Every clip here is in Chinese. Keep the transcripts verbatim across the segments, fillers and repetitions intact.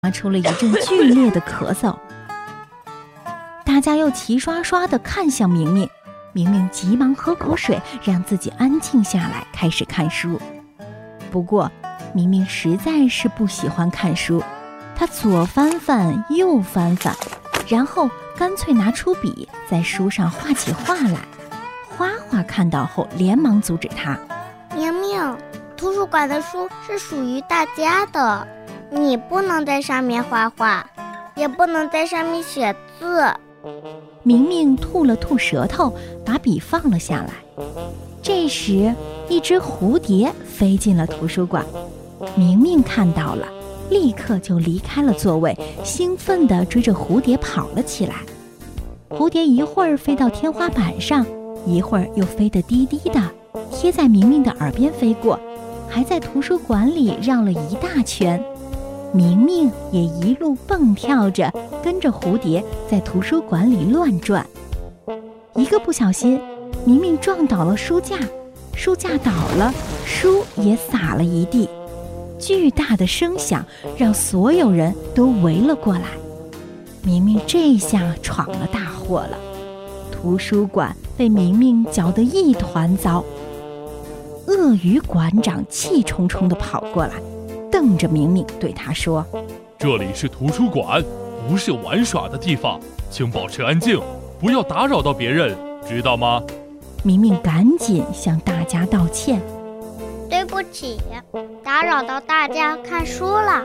发出了一阵剧烈的咳嗽。大家又齐刷刷地看向明明，明明急忙喝口水，让自己安静下来，开始看书。不过明明实在是不喜欢看书，他左翻翻右翻翻，然后干脆拿出笔在书上画起画来。花花看到后连忙阻止他： 明明，图书馆的书是属于大家的，你不能在上面画画，也不能在上面写字。 明明吐了吐舌头，把笔放了下来。这时一只蝴蝶飞进了图书馆，明明看到了，立刻就离开了座位，兴奋地追着蝴蝶跑了起来。蝴蝶一会儿飞到天花板上，一会儿又飞得低低的，贴在明明的耳边飞过，还在图书馆里绕了一大圈。明明也一路蹦跳着跟着蝴蝶在图书馆里乱转。一个不小心，明明撞倒了书架，书架倒了，书也洒了一地。巨大的声响让所有人都围了过来。明明这下闯了大祸了，图书馆被明明搅得一团糟。鳄鱼馆长气冲冲地跑过来，瞪着明明对他说： 这里是图书馆，不是玩耍的地方，请保持安静，不要打扰到别人，知道吗？ 明明赶紧向大家道歉： 对不起，打扰到大家看书了。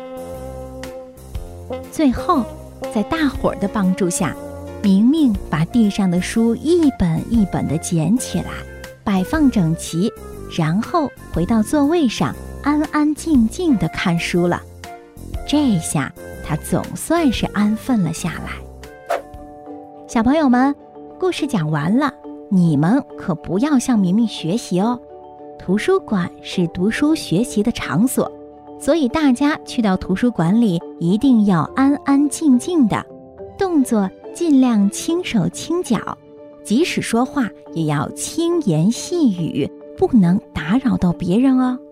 最后在大伙儿的帮助下，明明把地上的书一本一本地捡起来，摆放整齐，然后回到座位上安安静静地看书了。这下他总算是安分了下来。小朋友们，故事讲完了，你们可不要向明明学习哦。图书馆是读书学习的场所，所以大家去到图书馆里一定要安安静静的，动作尽量轻手轻脚，即使说话也要轻言细语，不能打扰到别人哦。